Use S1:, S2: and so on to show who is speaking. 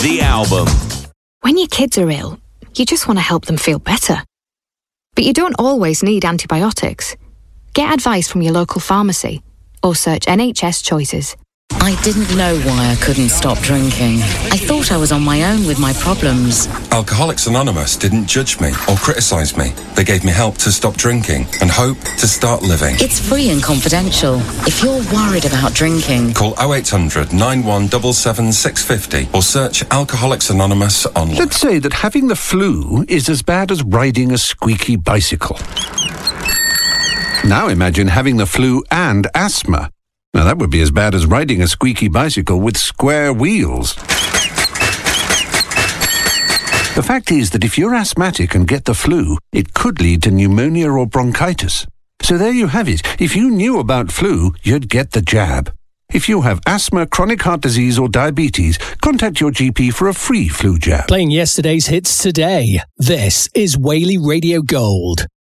S1: The album.
S2: When your kids are ill, you just want to help them feel better. But you don't always need antibiotics. Get advice from your local pharmacy or search NHS Choices.
S3: I didn't know why I couldn't stop drinking. I thought I was on my own with my problems.
S4: Alcoholics Anonymous didn't judge me or criticise me. They gave me help to stop drinking and hope to start living.
S3: It's free and confidential. If you're worried about drinking,
S4: call 0800 9177 650 or search Alcoholics Anonymous online.
S5: Let's say that having the flu is as bad as riding a squeaky bicycle. Now imagine having the flu and asthma. Now that would be as bad as riding a squeaky bicycle with square wheels. The fact is that if you're asthmatic and get the flu, it could lead to pneumonia or bronchitis. So there you have it. If you knew about flu, you'd get the jab. If you have asthma, chronic heart disease or diabetes, contact your GP for a free flu jab.
S6: Playing yesterday's hits today. This is Whaley Radio Gold.